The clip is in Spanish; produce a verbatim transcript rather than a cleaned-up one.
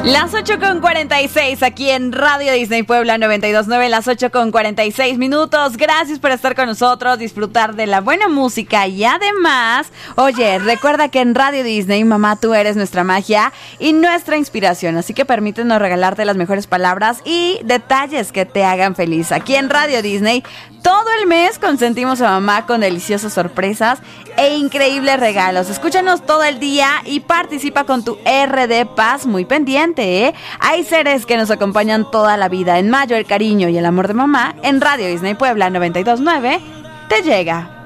Las ocho con cuarenta y seis aquí en Radio Disney Puebla noventa y dos punto nueve, las ocho con cuarenta y seis minutos. Gracias por estar con nosotros, disfrutar de la buena música y además, oye, recuerda que en Radio Disney, mamá, tú eres nuestra magia y nuestra inspiración, así que permítenos regalarte las mejores palabras y detalles que te hagan feliz. Aquí en Radio Disney, todo el mes consentimos a mamá con deliciosas sorpresas e increíbles regalos. Escúchanos todo el día y participa con tu R D Paz muy pendiente, ¿eh? Hay seres que nos acompañan toda la vida. En mayo, el cariño y el amor de mamá en Radio Disney Puebla noventa y dos punto nueve te llega.